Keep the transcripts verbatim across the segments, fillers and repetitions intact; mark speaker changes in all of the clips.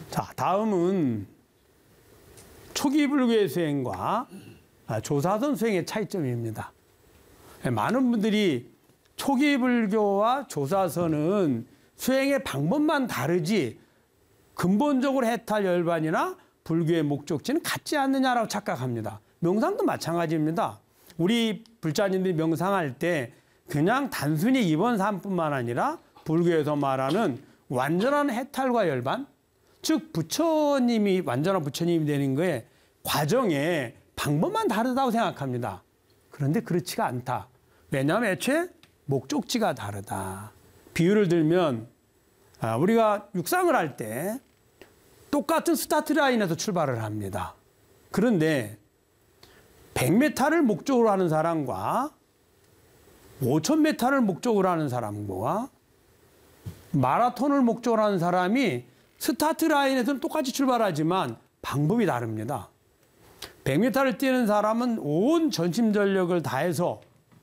Speaker 1: 자, 다음은 초기 불교의 수행과 조사선 수행의 차이점입니다. 많은 분들이 초기 불교와 조사선은 수행의 방법만 다르지 근본적으로 해탈 열반이나 불교의 목적지는 같지 않느냐라고 착각합니다. 명상도 마찬가지입니다. 우리 불자님들이 명상할 때 그냥 단순히 이번 삶뿐만 아니라 불교에서 말하는 완전한 해탈과 열반, 즉 부처님이 완전한 부처님이 되는 거에 과정에 방법만 다르다고 생각합니다. 그런데 그렇지가 않다. 왜냐하면 애초에 목적지가 다르다. 비유를 들면 우리가 육상을 할 때 똑같은 스타트 라인에서 출발을 합니다. 그런데 백 미터를 목적으로 하는 사람과 오천 미터를 목적으로 하는 사람과 마라톤을 목적으로 하는 사람이 스타트 라인에서는 똑같이 출발하지만 방법이 다릅니다. 백 미터를 뛰는 사람은 온 전심 전력을 다해서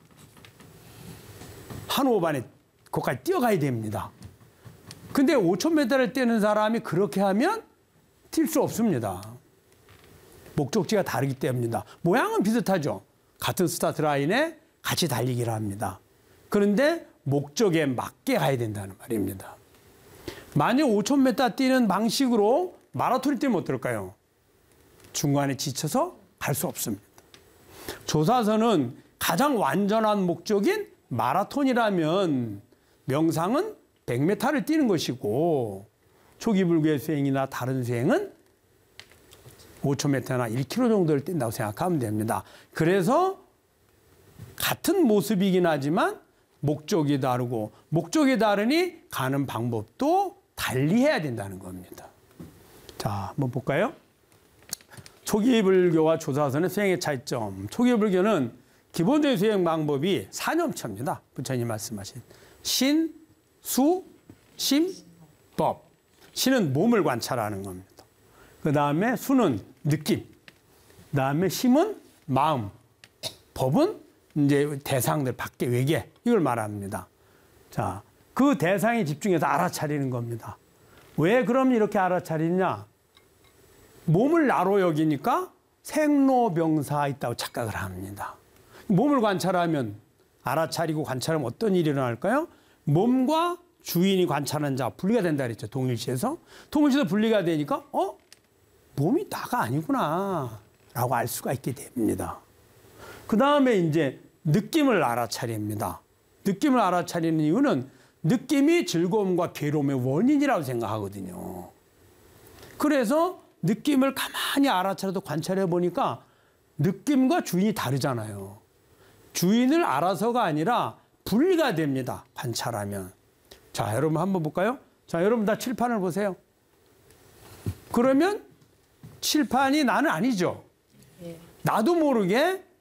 Speaker 1: 한 호흡 안에 거기까지 뛰어가야 됩니다. 근데 오천 미터를 뛰는 사람이 그렇게 하면 뛸 수 없습니다. 목적지가 다르기 때문입니다. 모양은 비슷하죠. 같은 스타트 라인에 같이 달리기를 합니다. 그런데 목적에 맞게 가야 된다는 말입니다. 만약 오천 미터 뛰는 방식으로 마라톤을 뛰면 어떨까요? 중간에 지쳐서 갈 수 없습니다. 조사선은 가장 완전한 목적인 마라톤이라면 명상은 백 미터를 뛰는 것이고 초기 불교의 수행이나 다른 수행은 오천 미터나 일 킬로미터 정도를 뛴다고 생각하면 됩니다. 그래서 같은 모습이긴 하지만 목적이 다르고 목적이 다르니 가는 방법도 달리해야 된다는 겁니다. 자, 한번 볼까요? 초기 불교와 조사선의 수행의 차이점. 초기 불교는 기본적인 수행 방법이 사념처입니다. 부처님 말씀하신 신, 수, 심, 법. 신은 몸을 관찰하는 겁니다. 그 다음에 수는 느낌. 그 다음에 심은 마음. 법은 이제 대상들 밖에 외계 이걸 말합니다. 자, 그 대상에 집중해서 알아차리는 겁니다. 왜 그럼 이렇게 알아차리냐? 몸을 나로 여기니까 생로병사 있다고 착각을 합니다. 몸을 관찰하면 알아차리고 관찰하면 어떤 일이 일어날까요? 몸과 주인이 관찰하는 자 분리가 된다 그랬죠. 동일시에서. 동일시에서 분리가 되니까 어? 몸이 나가 아니구나 라고 알 수가 있게 됩니다. 그 다음에 이제 느낌을 알아차립니다. 느낌을 알아차리는 이유는 느낌이 즐거움과 괴로움의 원인이라고 생각하거든요. 그래서 느낌을 가만히 알아차려도 관찰해 보니까 느낌과 주인이 다르잖아요. 주인을 알아서가 아니라 분리가 됩니다. 관찰하면. 자, 여러분 한번 볼까요? 자, 여러분 다 칠판을 보세요. 그러면 칠판이 나는 아니죠. 나도 모르게